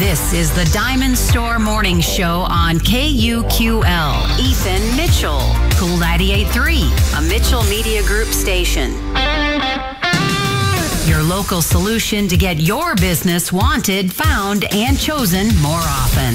This is the Diamond Store Morning Show on KUQL. Ethan Mitchell, Cool 98.3, a Mitchell Media Group station. Your local solution to get your business wanted, found, and chosen more often.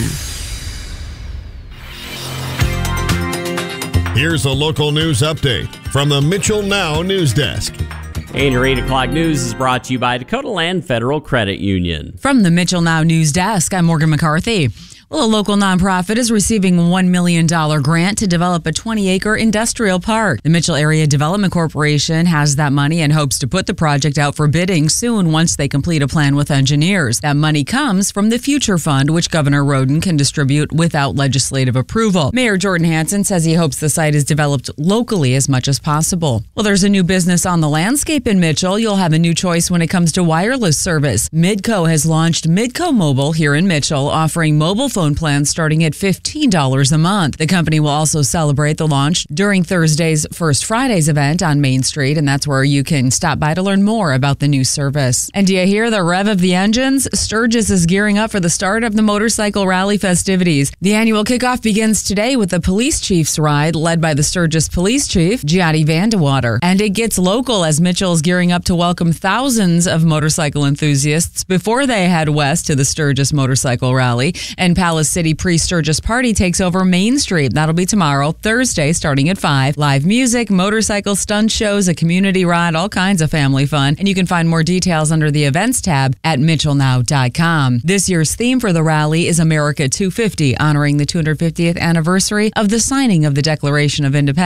Here's a local news update from the Mitchell Now News Desk. And your 8 o'clock news is brought to you by Dakota Land Federal Credit Union. From the Mitchell Now News Desk, I'm Morgan McCarthy. Well, a local nonprofit is receiving a $1 million grant to develop a 20-acre industrial park. The Mitchell Area Development Corporation has that money and hopes to put the project out for bidding soon once they complete a plan with engineers. That money comes from the Future Fund, which Governor Roden can distribute without legislative approval. Mayor Jordan Hansen says he hopes the site is developed locally as much as possible. Well, there's a new business on the landscape in Mitchell. You'll have a new choice when it comes to wireless service. Midco has launched Midco Mobile here in Mitchell, offering mobile phone plans starting at $15 a month. The company will also celebrate the launch during Thursday's First Fridays event on Main Street, and that's where you can stop by to learn more about the new service. And do you hear the rev of the engines? Sturgis is gearing up for the start of the motorcycle rally festivities. The annual kickoff begins today with the police chief's ride led by the Sturgis police chief, Gianni Vandewater. And it gets local as Mitchell is gearing up to welcome thousands of motorcycle enthusiasts before they head west to the Sturgis Motorcycle Rally. And Palace City Pre-Sturgis Party takes over Main Street. That'll be tomorrow, Thursday, starting at 5. Live music, motorcycle stunt shows, a community ride, all kinds of family fun. And you can find more details under the events tab at mitchellnow.com. This year's theme for the rally is America 250, honoring the 250th anniversary of the signing of the Declaration of Independence.